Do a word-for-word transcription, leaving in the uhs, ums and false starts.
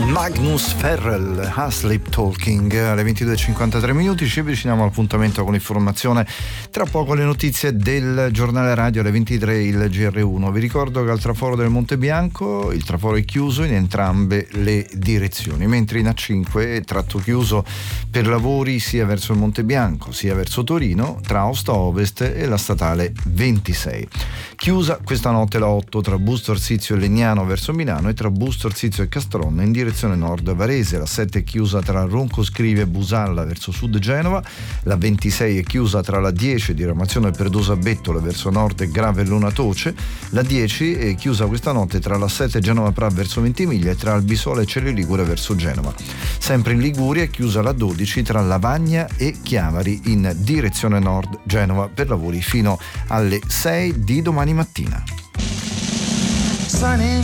Magnus Ferrell, Sleep Talking. Alle ventidue e cinquantatré minuti ci avviciniamo all'appuntamento con l'informazione, tra poco le notizie del giornale radio, alle ventitré il G R uno. Vi ricordo che al traforo del Monte Bianco il traforo è chiuso in entrambe le direzioni, mentre in A cinque è tratto chiuso per lavori sia verso il Monte Bianco sia verso Torino, tra Aosta Ovest e la statale ventisei. Chiusa questa notte la otto tra Busto Arsizio e Legnano verso Milano e tra Busto Arsizio e Castronna in direzione nord Varese. La sette è chiusa tra Ronco Scrivia e Busalla verso sud Genova. La ventisei è chiusa tra la dieci diramazione Perdosa Bettola verso nord e Gravellona Toce. La dieci è chiusa questa notte tra la sette Genova Pra verso Ventimiglia e tra Albisola e Celle Ligure verso Genova. Sempre in Liguria è chiusa la dodici tra Lavagna e Chiavari in direzione nord Genova per lavori fino alle sei di domani mattina. Sunny